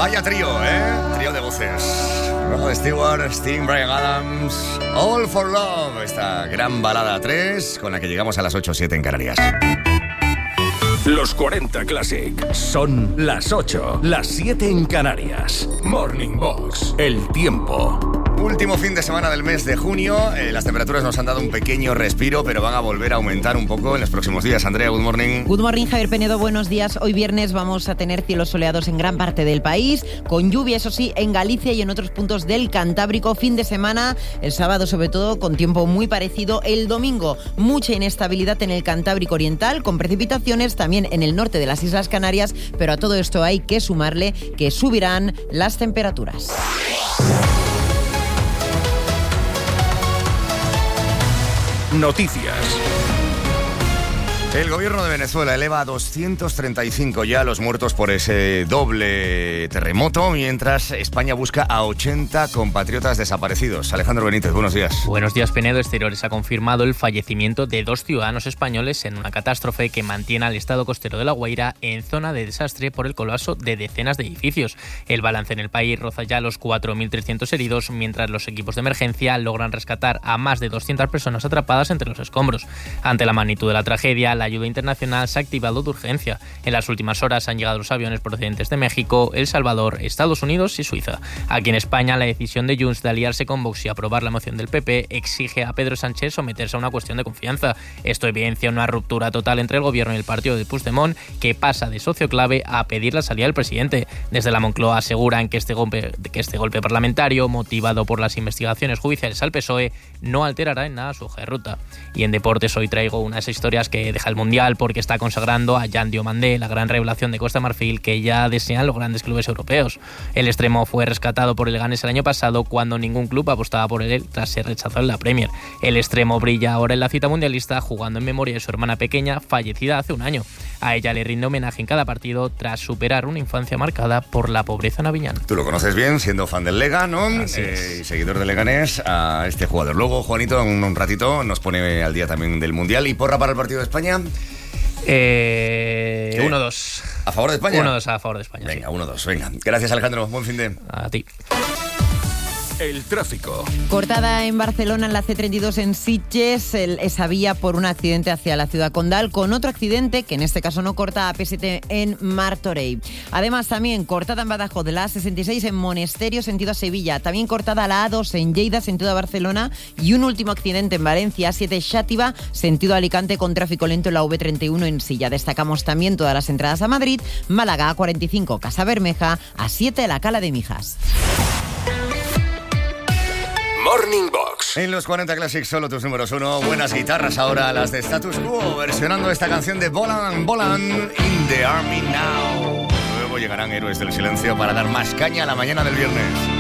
Vaya trío, trío de voces. Rod Stewart, Sting, Bryan Adams, All for Love, esta gran balada 3 con la que llegamos a las 8:07 en Canarias. Los 40 Classic son las 8, las 7 en Canarias. Morning Box, el tiempo. Último fin de semana del mes de junio. Las temperaturas nos han dado un pequeño respiro, pero van a volver a aumentar un poco en los próximos días. Andrea, good morning. Good morning, Javier Penedo, buenos días. Hoy viernes vamos a tener cielos soleados en gran parte del país, con lluvia, eso sí, en Galicia y en otros puntos del Cantábrico. Fin de semana, el sábado sobre todo, con tiempo muy parecido. El domingo, mucha inestabilidad en el Cantábrico Oriental, con precipitaciones también en el norte de las Islas Canarias, pero a todo esto hay que sumarle que subirán las temperaturas. Noticias. El gobierno de Venezuela eleva a 235 ya los muertos por ese doble terremoto, mientras España busca a 80 compatriotas desaparecidos. Alejandro Benítez, buenos días. Buenos días, Penedo. Exteriores ha confirmado el fallecimiento de 2 ciudadanos españoles en una catástrofe que mantiene al estado costero de La Guaira en zona de desastre por el colapso de decenas de edificios. El balance en el país roza ya los 4.300 heridos, mientras los equipos de emergencia logran rescatar a más de 200 personas atrapadas entre los escombros. Ante la magnitud de la tragedia, la ayuda internacional se ha activado de urgencia. En las últimas horas han llegado los aviones procedentes de México, El Salvador, Estados Unidos y Suiza. Aquí en España, la decisión de Junts de aliarse con Vox y aprobar la moción del PP exige a Pedro Sánchez someterse a una cuestión de confianza. Esto evidencia una ruptura total entre el gobierno y el partido de Puigdemont, que pasa de socio clave a pedir la salida del presidente. Desde la Moncloa aseguran que este golpe parlamentario, motivado por las investigaciones judiciales al PSOE, no alterará en nada su hoja de ruta. Y en deportes hoy traigo unas historias que deja el Mundial, porque está consagrando a Jan Diomandé, la gran revelación de Costa Marfil que ya desean los grandes clubes europeos. El extremo fue rescatado por el Leganés el año pasado cuando ningún club apostaba por él tras ser rechazado en la Premier. El extremo brilla ahora en la cita mundialista jugando en memoria de su hermana pequeña, fallecida hace un año. A ella le rinde homenaje en cada partido tras superar una infancia marcada por la pobreza en Aviñán. Tú lo conoces bien, siendo fan del Lega, ¿no? Y seguidor del Leganés, a este jugador. Luego, Juanito, en un ratito nos pone al día también del Mundial. ¿Y porra para el partido de España? 1-2. ¿A favor de España? 1-2 a favor de España. Venga, sí. 1-2, venga. Gracias, Alejandro. Buen fin de... A ti. El tráfico. Cortada en Barcelona en la C32 en Sitges, esa vía por un accidente hacia la ciudad condal, con otro accidente que en este caso no corta a P7 en Martorell. Además, también cortada en Badajoz de la A66 en Monesterio, sentido a Sevilla. También cortada la A2 en Lleida, sentido a Barcelona. Y un último accidente en Valencia, A7 Xàtiva, sentido a Alicante, con tráfico lento en la V31 en Silla. Destacamos también todas las entradas a Madrid, Málaga A45, Casa Bermeja, A7 la Cala de Mijas. Morning Box. En los 40 Classics, solo tus números 1. Buenas guitarras ahora, las de Status Quo, versionando esta canción de Bolan in the Army Now. Luego llegarán Héroes del Silencio para dar más caña a la mañana del viernes.